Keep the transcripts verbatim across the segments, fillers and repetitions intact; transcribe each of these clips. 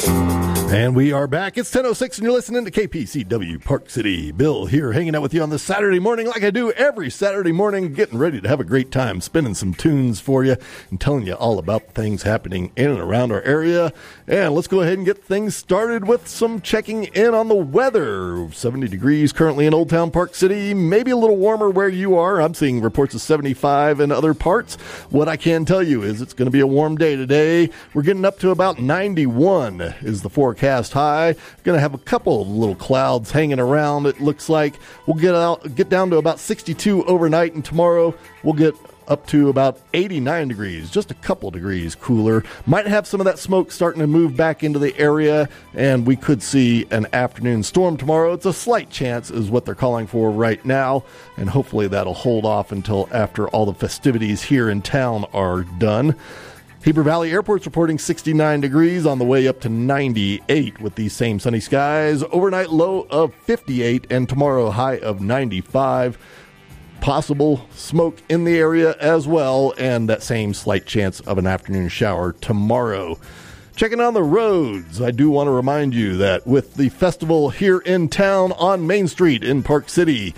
And we are back. It's ten oh six and you're listening to K P C W Park City. Bill here hanging out with you on this Saturday morning like I do every Saturday morning, getting ready to have a great time, spinning some tunes for you and telling you all about things happening in and around our area. And let's go ahead and get things started with some checking in on the weather. seventy degrees currently in Old Town Park City, maybe a little warmer where you are. I'm seeing reports of seventy-five in other parts. What I can tell you is it's going to be a warm day today. We're getting up to about ninety-one is the forecast. Cast high. Going to have a couple of little clouds hanging around. It looks like we'll get out, get down to about sixty-two overnight, and tomorrow we'll get up to about eighty-nine degrees, just a couple degrees cooler. Might have some of that smoke starting to move back into the area, and we could see an afternoon storm tomorrow. It's a slight chance is what they're calling for right now, and hopefully that'll hold off until after all the festivities here in town are done. Heber Valley Airport's reporting sixty-nine degrees on the way up to ninety-eight with these same sunny skies. Overnight low of fifty-eight and tomorrow high of ninety-five. Possible smoke in the area as well, and that same slight chance of an afternoon shower tomorrow. Checking on the roads, I do want to remind you that with the festival here in town on Main Street in Park City,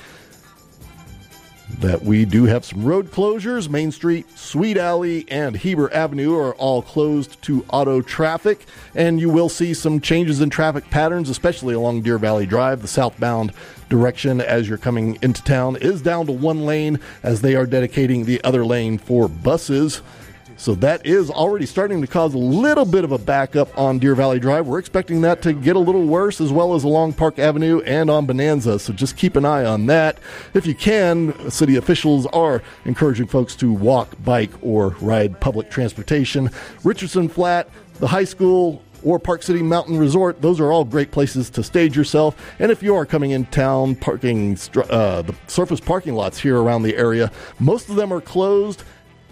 that we do have some road closures. Main Street, Sweet Alley, and Heber Avenue are all closed to auto traffic, and you will see some changes in traffic patterns, especially along Deer Valley Drive. The southbound direction as you're coming into town is down to one lane as they are dedicating the other lane for buses. So that is already starting to cause a little bit of a backup on Deer Valley Drive. We're expecting that to get a little worse, as well as along Park Avenue and on Bonanza. So just keep an eye on that. If you can, city officials are encouraging folks to walk, bike, or ride public transportation. Richardson Flat, the high school, or Park City Mountain Resort, those are all great places to stage yourself. And if you are coming in town, parking uh, the surface parking lots here around the area, most of them are closed.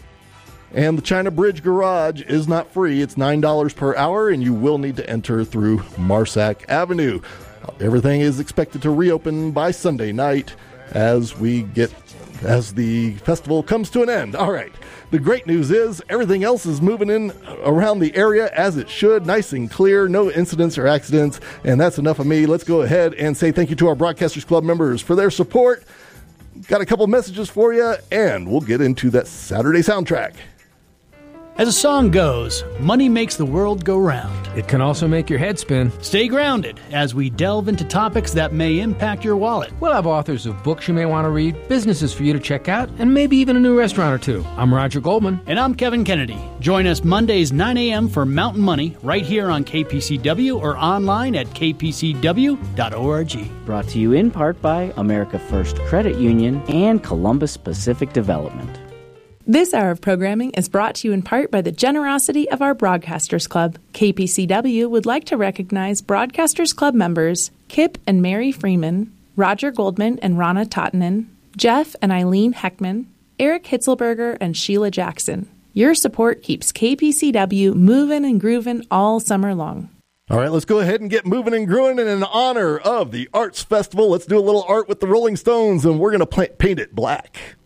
And the China Bridge Garage is not free. It's nine dollars per hour, and you will need to enter through Marsack Avenue. Everything is expected to reopen by Sunday night as we get, as the festival comes to an end. All right. The great news is everything else is moving in around the area as it should, nice and clear, no incidents or accidents. And that's enough of me. Let's go ahead and say thank you to our Broadcasters Club members for their support. Got a couple messages for you, and we'll get into that Saturday soundtrack. As a song goes, money makes the world go round. It can also make your head spin. Stay grounded as we delve into topics that may impact your wallet. We'll have authors of books you may want to read, businesses for you to check out, and maybe even a new restaurant or two. I'm Roger Goldman. And I'm Kevin Kennedy. Join us Mondays nine a.m. for Mountain Money right here on K P C W or online at k p c w dot org. Brought to you in part by America First Credit Union and Columbus Pacific Development. This hour of programming is brought to you in part by the generosity of our Broadcasters Club. K P C W would like to recognize Broadcasters Club members Kip and Mary Freeman, Roger Goldman and Rana Tottanen, Jeff and Eileen Heckman, Eric Hitzelberger and Sheila Jackson. Your support keeps K P C W moving and grooving all summer long. All right, let's go ahead and get moving and grooving. And in honor of the Arts Festival, let's do a little art with the Rolling Stones, and we're going to paint it black.